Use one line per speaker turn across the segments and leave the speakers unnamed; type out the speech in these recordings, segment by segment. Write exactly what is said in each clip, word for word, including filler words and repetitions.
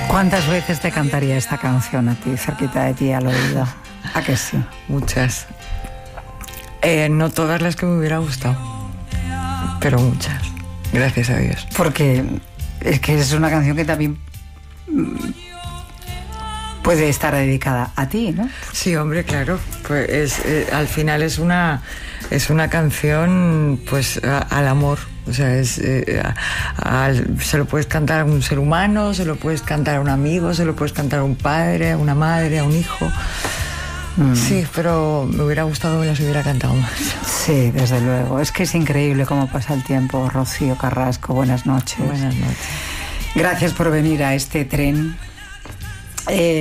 ¿Cuántas veces te cantaría esta canción a ti, cerquita de ti, al oído? ¿A que sí?
Muchas. Eh, no todas las que me hubiera gustado, pero muchas. Gracias a Dios.
Porque es que es una canción que también puede estar dedicada a ti, ¿no?
Sí, hombre, claro. Pues es, eh, al final es una, es una canción pues a, al amor. O sea, es, eh, a, a, se lo puedes cantar a un ser humano, se lo puedes cantar a un amigo, se lo puedes cantar a un padre, a una madre, a un hijo. Mm. Sí, pero me hubiera gustado que las hubiera cantado más.
Sí, desde luego. Es que es increíble cómo pasa el tiempo. Rocío Carrasco, buenas noches.
Buenas noches.
Gracias por venir a este tren. Eh,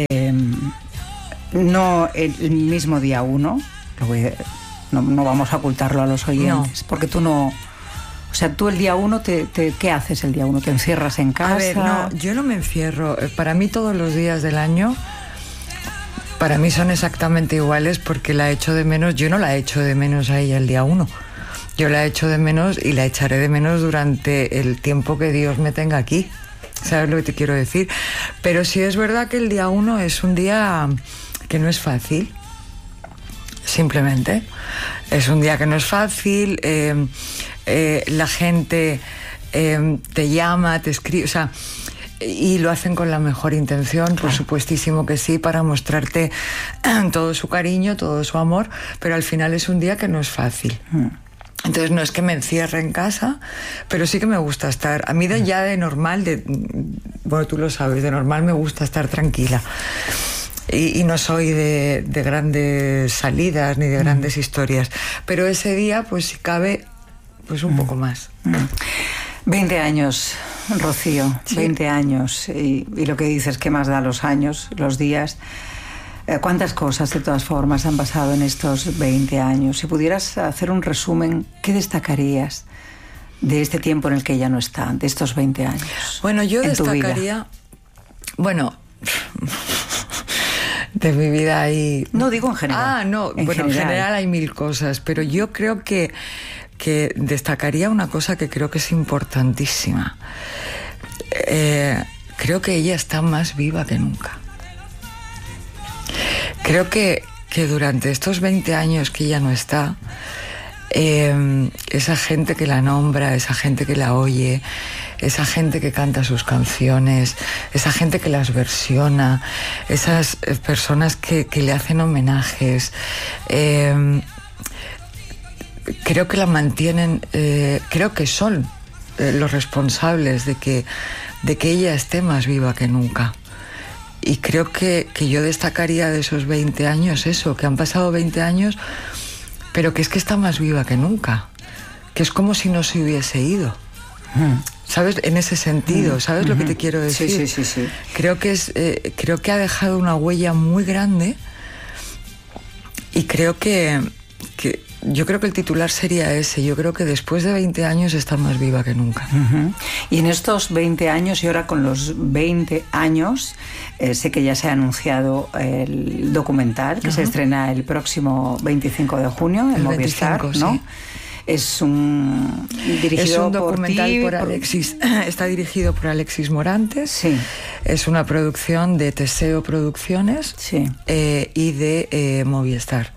no el mismo día uno, lo voy a, no, no vamos a ocultarlo a los oyentes, no. Porque tú no... O sea, tú el día uno, te, te, ¿qué haces el día uno? ¿Te encierras en casa?
A ver, no, yo no me encierro. Para mí todos los días del año, para mí son exactamente iguales porque la echo de menos. Yo no la echo de menos a ella el día uno. Yo la echo de menos y la echaré de menos durante el tiempo que Dios me tenga aquí. ¿Sabes lo que te quiero decir? Pero sí es verdad que el día uno es un día que no es fácil. Simplemente. Es un día que no es fácil. Eh, eh, la gente eh, te llama, te escribe, o sea, y lo hacen con la mejor intención, por supuestísimo que sí, para mostrarte todo su cariño, todo su amor, pero al final es un día que no es fácil. Entonces no es que me encierre en casa, pero sí que me gusta estar. A mí de ya de normal, de, bueno, tú lo sabes, de normal me gusta estar tranquila. Y, y no soy de, de grandes salidas ni de grandes mm. historias. Pero ese día, pues si cabe, pues un mm. poco más.
Mm. veinte años, Rocío, sí. veinte años. Y, y lo que dices, ¿qué más da los años, los días? ¿Cuántas cosas, de todas formas, han pasado en estos veinte años? Si pudieras hacer un resumen, ¿qué destacarías de este tiempo en el que ella no está, de estos veinte años?
Bueno, yo destacaría... Bueno... de mi vida hay...
No, digo en general.
Ah, no, en bueno, general. en general hay mil cosas, pero yo creo que, que destacaría una cosa que creo que es importantísima. Eh, creo que ella está más viva que nunca. Creo que, que durante estos veinte años que ella no está, eh, esa gente que la nombra, esa gente que la oye, esa gente que canta sus canciones, esa gente que las versiona, esas personas que, que le hacen homenajes, eh, creo que la mantienen, eh, creo que son eh, los responsables de que, de que ella esté más viva que nunca. Y creo que, que yo destacaría de esos veinte años eso, que han pasado veinte años, pero que es que está más viva que nunca, que es como si no se hubiese ido. Mm. ¿Sabes? En ese sentido, ¿sabes mm-hmm. lo que te quiero decir?
Sí, sí, sí, sí.
Creo que es, eh, creo que ha dejado una huella muy grande y creo que, que yo creo que el titular sería ese. Yo creo que después de veinte años está más viva que nunca.
Uh-huh. Y en estos veinte años, y ahora con los veinte años, eh, sé que ya se ha anunciado el documental que uh-huh. se estrena el próximo veinticinco de junio en Movistar, ¿no?
Sí.
Es un dirigido
es un documental
por, ti,
por Alexis, por... está dirigido por Alexis Morantes.
Sí.
Es una producción de Teseo Producciones
sí.
eh, y de eh, Movistar.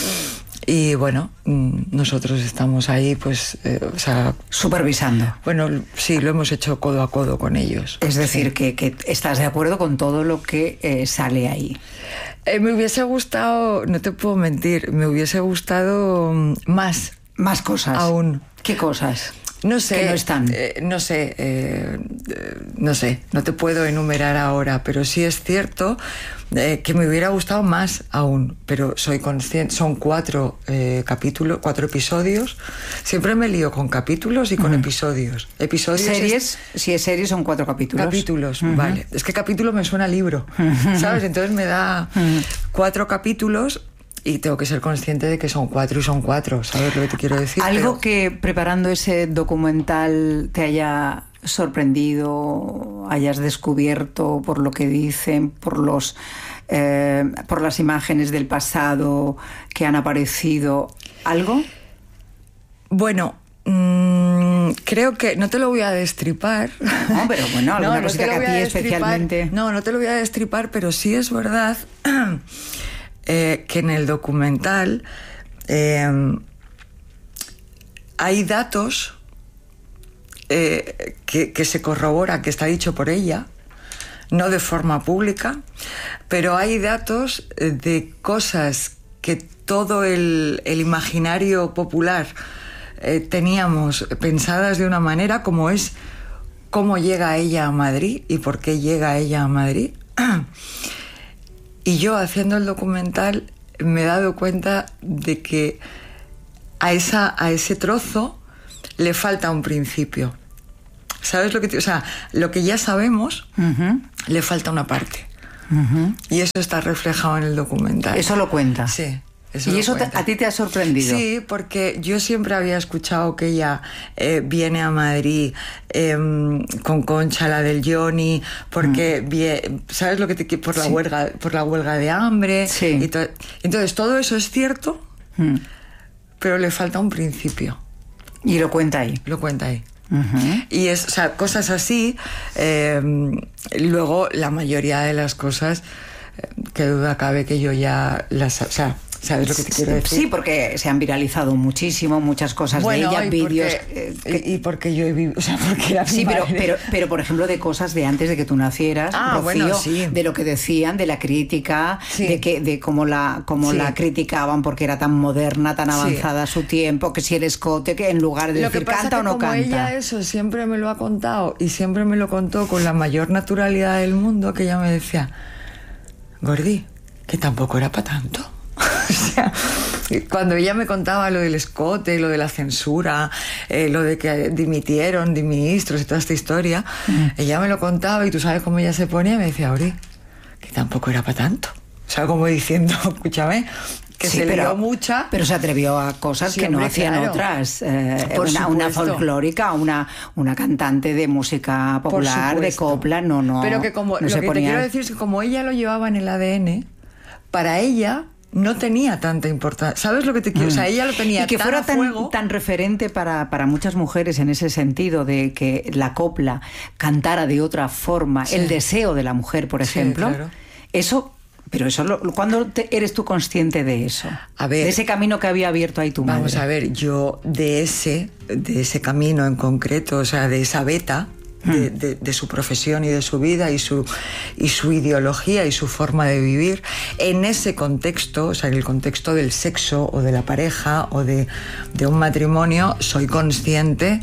Y bueno, nosotros estamos ahí, pues, eh, o sea...
supervisando.
Bueno, sí, lo hemos hecho codo a codo con ellos.
Es decir,
sí.
que, que estás de acuerdo con todo lo que eh, sale ahí.
Eh, me hubiese gustado, no te puedo mentir, me hubiese gustado más.
Más cosas.
Aún.
¿Qué cosas?
No sé.
Que no están.
Eh, no sé, eh, no sé, no te puedo enumerar ahora, pero sí es cierto eh, que me hubiera gustado más aún, pero soy consciente, son cuatro eh, capítulos, cuatro episodios. Siempre me lío con capítulos y con uh-huh. episodios. Episodios.
¿Series?
Es...
Si es series son cuatro capítulos.
Capítulos, uh-huh. vale. Es que capítulo me suena a libro,
uh-huh.
¿sabes? Entonces me da uh-huh. cuatro capítulos. Y tengo que ser consciente de que son cuatro y son cuatro, ¿sabes lo que te quiero decir?
¿Algo
Pero...
que preparando ese documental te haya sorprendido, hayas descubierto por lo que dicen, por los eh, por las imágenes del pasado que han aparecido? ¿Algo?
Bueno, mmm, creo que, no te lo voy a destripar.
No, pero bueno, alguna
no,
cosita
no
que a ti especialmente...
No, no te lo voy a destripar, pero sí es verdad eh, que en el documental eh, hay datos eh, que, que se corrobora, que está dicho por ella, no de forma pública, pero hay datos de cosas que todo el, el imaginario popular eh, teníamos pensadas de una manera, como es cómo llega ella a Madrid y por qué llega ella a Madrid. Y yo, haciendo el documental, me he dado cuenta de que a, esa, a ese trozo le falta un principio. ¿Sabes lo que te, o sea, lo que ya sabemos, uh-huh. le falta una parte. Uh-huh. Y eso está reflejado en el documental.
¿Eso lo cuenta?
Sí. Eso
¿Y eso te, a ti te ha sorprendido?
Sí, porque yo siempre había escuchado que ella eh, viene a Madrid eh, con Concha, la del Johnny, porque mm. vie, ¿sabes lo que te por la sí. huelga por la huelga de hambre?
Sí.
Y to, entonces todo eso es cierto, mm. pero le falta un principio.
Y lo cuenta ahí.
Lo cuenta ahí. Uh-huh. Y es, o sea, cosas así. Eh, luego la mayoría de las cosas, eh, qué duda cabe que yo ya las, o sea, ¿sabes lo que te quiero decir?
Sí, porque se han viralizado muchísimo muchas cosas
bueno,
de ella, vídeos.
Eh, que... Y porque yo he vivido, o sea, porque era
sí, pero, pero, pero por ejemplo, de cosas de antes de que tú nacieras,
ah,
Rocío,
bueno, sí.
de lo que decían, de la crítica,
sí.
de que de cómo la cómo sí. la criticaban porque era tan moderna, tan avanzada a sí. su tiempo, que si el escote, que en lugar de
lo
decir
que pasa
canta
que
o no
como
canta.
Ella eso siempre me lo ha contado y siempre me lo contó con la mayor naturalidad del mundo, que ella me decía, Gordi, que tampoco era para tanto. O sea, cuando ella me contaba lo del escote, lo de la censura, eh, lo de que dimitieron de ministros y toda esta historia, mm. ella me lo contaba y tú sabes cómo ella se ponía y me decía, Ori, que tampoco era para tanto. O sea, como diciendo, escúchame, que sí, se
pero,
le dio mucha...
Pero se atrevió a cosas sí, que no hombre, hacían claro. otras. Eh, una, una folclórica, una, una cantante de música popular, de copla, no, no.
Pero que como,
no
lo que
ponía...
te quiero decir es que como ella lo llevaba en el A D N, para ella... no tenía tanta importancia. ¿Sabes lo que te quiero? Mm. O sea, ella lo tenía
y que
tan
fuera
a fuego.
Tan, tan referente para, para muchas mujeres en ese sentido de que la copla cantara de otra forma, sí. el deseo de la mujer, por ejemplo. Sí, claro. Eso, pero eso, lo, ¿cuándo te, eres tú consciente de eso?
A ver,
de ese camino que había abierto ahí tu madre.
Vamos a ver, yo de ese, de ese camino en concreto, o sea, de esa beta. De, de, de su profesión y de su vida y su, y su ideología y su forma de vivir en ese contexto, o sea, en el contexto del sexo o de la pareja o de, de un matrimonio, soy consciente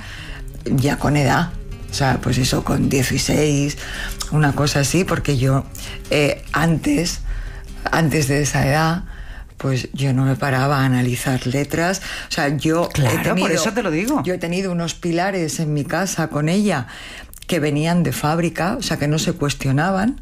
ya con edad, o sea, pues eso, con dieciséis, una cosa así, porque yo eh, antes, antes de esa edad, pues yo no me paraba a analizar letras. O sea, yo
claro,
he tenido,
por eso te lo digo.
Yo he tenido unos pilares en mi casa con ella que venían de fábrica, o sea, que no se cuestionaban.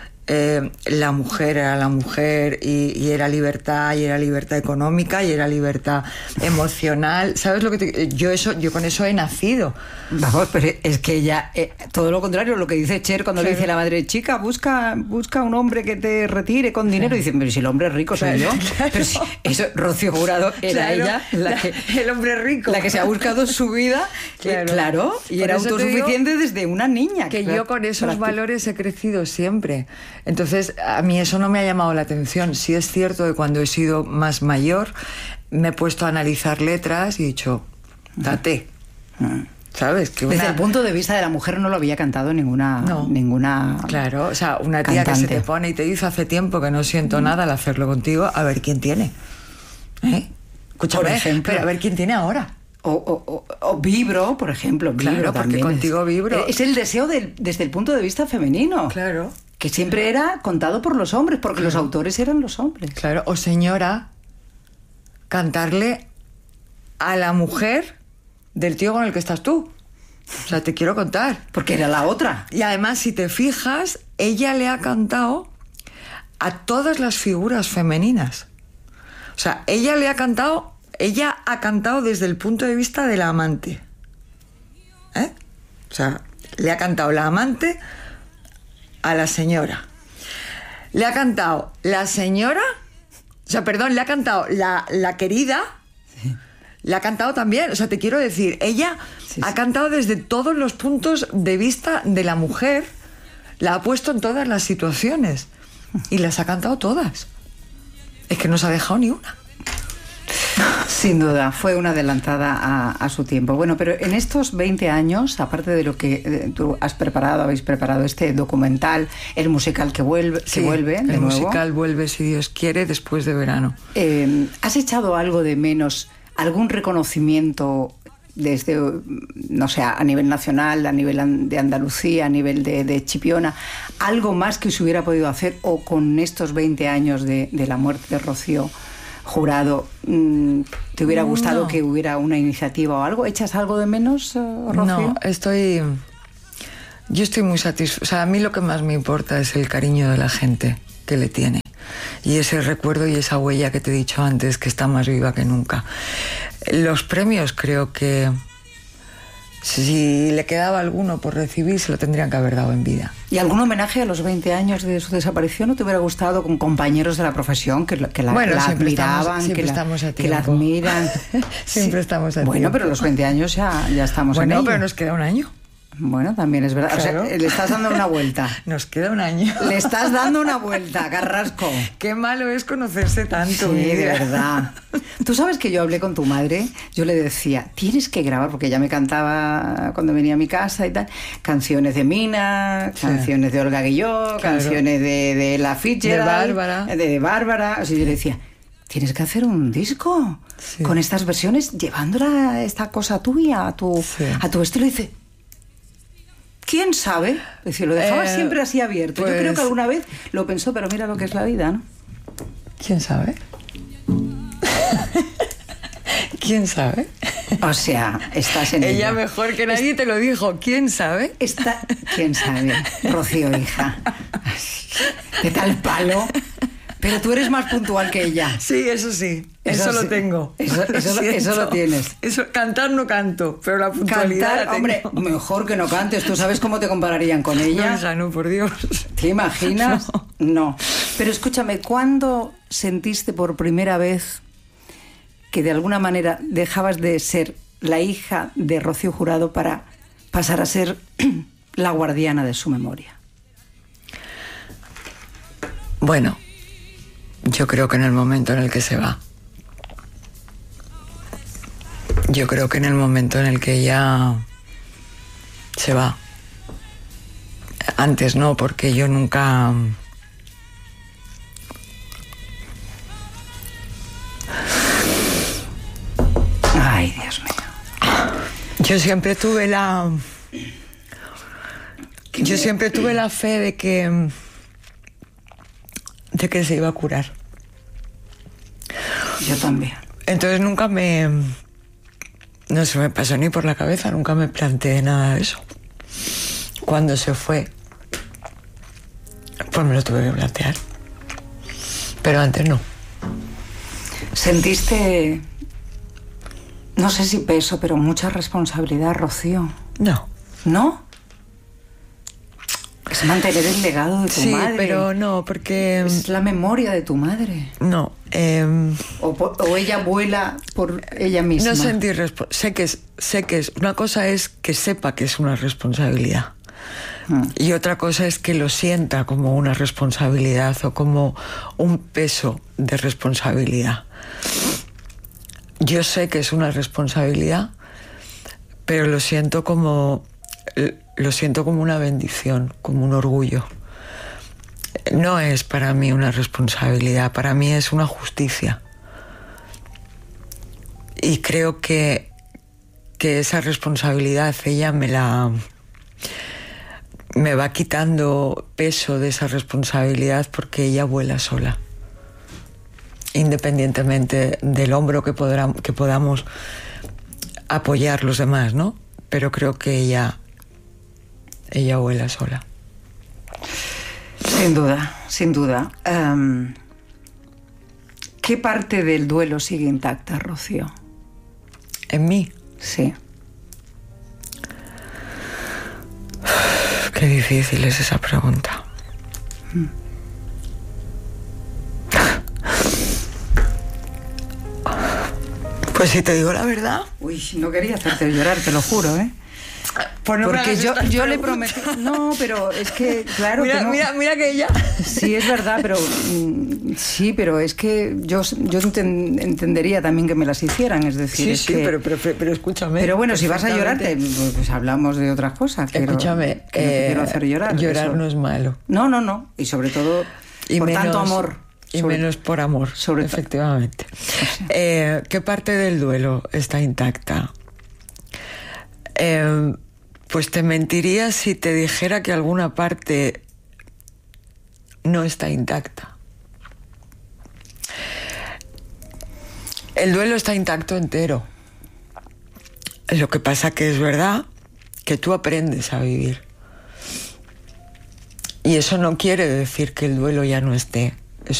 Eh, la mujer era la mujer y, y era libertad, y era libertad económica, y era libertad emocional. ¿Sabes lo que te, yo eso yo con eso he nacido?
Vamos, pero es que ella, eh, todo lo contrario, lo que dice Cher cuando claro. le dice a la madre, chica, busca busca un hombre que te retire con dinero. Claro. Y dice, pero si el hombre rico soy claro, yo. Claro. Pero si, eso, Rocío Jurado era
claro,
ella, la,
la,
que,
el hombre rico.
La que se ha buscado su vida, claro, eh, claro y por era autosuficiente desde una niña.
Que
claro,
yo con esos valores he crecido siempre. Entonces, a mí eso no me ha llamado la atención. Sí es cierto que cuando he sido más mayor me he puesto a analizar letras y he dicho, date. ¿Sabes? Que
Desde
una...
el punto de vista de la mujer no lo había cantado ninguna... No. ninguna
claro, o sea, una tía cantante. Que se te pone y te dice hace tiempo que no siento mm. nada al hacerlo contigo, a ver quién tiene. ¿Eh? Escúchame, por ejemplo, pero a ver quién tiene ahora.
O, o, o, o vibro, por ejemplo. Vibro
claro, porque contigo vibro.
Es el deseo del, desde el punto de vista femenino.
Claro.
Que siempre era contado por los hombres, porque claro. los autores eran los hombres.
Claro, o señora, cantarle a la mujer del tío con el que estás tú. O sea, te quiero contar.
Porque era la otra.
Y además, si te fijas, ella le ha cantado a todas las figuras femeninas. O sea, ella le ha cantado, ella ha cantado desde el punto de vista de la amante. ¿Eh? O sea, le ha cantado la amante a la señora. Le ha cantado la señora, o sea, perdón, le ha cantado la, la querida, sí. la ha cantado también. O sea, te quiero decir, ella sí, ha sí. cantado desde todos los puntos de vista de la mujer, la ha puesto en todas las situaciones y las ha cantado todas. Es que no se ha dejado ni una.
Sin duda, fue una adelantada a, a su tiempo. Bueno, pero en estos veinte años, aparte de lo que eh, tú has preparado, habéis preparado este documental, el musical que vuelve,
sí,
que vuelve de
el
nuevo.
musical vuelve, si Dios quiere, después de verano.
Eh, ¿Has echado algo de menos, algún reconocimiento desde, no sé, a nivel nacional, a nivel de Andalucía, a nivel de, de Chipiona, algo más que se hubiera podido hacer, o con estos veinte años de, de la muerte de Rocío Jurado, ¿te hubiera gustado no. que hubiera una iniciativa o algo? ¿Echas algo de menos, Rocío?
No, estoy... Yo estoy muy satisfecha. O sea, a mí lo que más me importa es el cariño de la gente que le tiene. Y ese recuerdo y esa huella que te he dicho antes, que está más viva que nunca. Los premios, creo que si le quedaba alguno por recibir, se lo tendrían que haber dado en vida.
¿Y algún homenaje a los veinte años de su desaparición no te hubiera gustado, con compañeros de la profesión que, que la,
bueno,
la
siempre
admiraban,
estamos, siempre
que,
estamos
la,
a
que la admiran?
Siempre sí. estamos a
Bueno,
tiempo.
pero los veinte años ya, ya estamos
bueno,
en ello.
Bueno, pero nos queda un año.
Bueno, también es verdad. Claro. O sea, le estás dando una vuelta.
Nos queda un año.
Le estás dando una vuelta, Carrasco.
Qué malo es conocerse tanto.
Sí, de verdad. Tú sabes que yo hablé con tu madre, yo le decía, tienes que grabar, porque ella me cantaba cuando venía a mi casa y tal, canciones de Mina, sí. canciones de Olga Guillot, claro. canciones de, de La Fitzgerald,
de Bárbara.
De, de Bárbara. O sea, yo le decía, tienes que hacer un disco sí. con estas versiones, llevándola esta cosa tuya a tu, sí. a tu estilo. Y dice, ¿quién sabe? Es decir, lo dejaba eh, siempre así abierto. Pues... Yo creo que alguna vez lo pensó, pero mira lo que es la vida, ¿no?
¿Quién sabe? ¿Quién sabe?
O sea, estás en
ella.
Ella
mejor que nadie es... te lo dijo. ¿Quién sabe?
Está... ¿Quién sabe? Rocío, hija. ¿Qué tal palo? Pero tú eres más puntual que ella.
Sí, eso sí. Eso, eso sí. lo tengo.
Eso, eso, lo, eso lo tienes.
Eso, cantar no canto, pero la puntualidad
cantar,
la tengo.
Hombre, mejor que no cantes. ¿Tú sabes cómo te compararían con ella?
No, hija, no, por Dios.
¿Te imaginas?
No.
no. Pero escúchame, ¿cuándo sentiste por primera vez que de alguna manera dejabas de ser la hija de Rocío Jurado para pasar a ser la guardiana de su memoria?
Bueno, yo creo que en el momento en el que se va. Yo creo que en el momento en el que ella se va. Antes no, porque yo nunca...
Ay, Dios mío.
Yo siempre tuve la... Yo siempre tuve la fe de que... de que se iba a curar.
Yo también.
Entonces nunca me... no se me pasó ni por la cabeza, nunca me planteé nada de eso. Cuando se fue, pues me lo tuve que plantear. Pero antes no.
¿Sentiste, no sé si peso, pero mucha responsabilidad, Rocío?
No.
¿No? Es mantener el legado de tu
sí,
madre.
Sí, pero no, porque...
Es la memoria de tu madre.
No. Eh...
O, o ella vuela por ella misma.
No sentir responsabilidad. Sé que es, sé que es... Una cosa es que sepa que es una responsabilidad. Hmm. Y otra cosa es que lo sienta como una responsabilidad o como un peso de responsabilidad. Yo sé que es una responsabilidad, pero lo siento como... Lo siento como una bendición, como un orgullo. No es para mí una responsabilidad, para mí es una justicia. Y creo que, que esa responsabilidad ella me la... me va quitando peso de esa responsabilidad porque ella vuela sola. Independientemente del hombro que, podrá, que podamos apoyar los demás, ¿no? Pero creo que ella... ella vuela sola.
Sin duda, sin duda. Um, ¿Qué parte del duelo sigue intacta, Rocío?
¿En mí?
Sí.
Qué difícil es esa pregunta. Mm. Pues si te digo la verdad.
Uy, no quería hacerte llorar, te lo juro, ¿eh?
Pues no
Porque yo, yo le
preguntas.
prometí... No, pero es que, claro
Mira,
que no...
mira, mira que ella...
Sí, es verdad, pero... mm, Sí, pero es que yo, yo enten- entendería también que me las hicieran, es decir...
Sí,
es
sí,
que-
pero, pero, pero escúchame.
Pero bueno, si vas a
perfectamente.
llorarte, pues, pues hablamos de otras cosas. Quiero-
Escúchame,
que no te
eh,
quiero hacer llorar.
llorar
eso.
no es malo.
No, no, no. Y sobre todo,
Y
por
menos,
tanto amor.
Y
Sobre-
menos por amor,
sobre to-
efectivamente. Eh, ¿Qué parte del duelo está intacta? Eh, pues te mentiría si te dijera que alguna parte no está intacta. El duelo está intacto entero. Lo que pasa que es verdad que tú aprendes a vivir. Y eso no quiere decir que el duelo ya no esté.